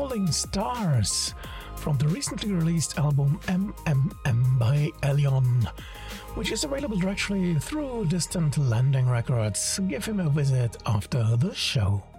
Falling Stars from the recently released album MMM by Elion, which is available directly through Distant Landing Records. Give him a visit after the show.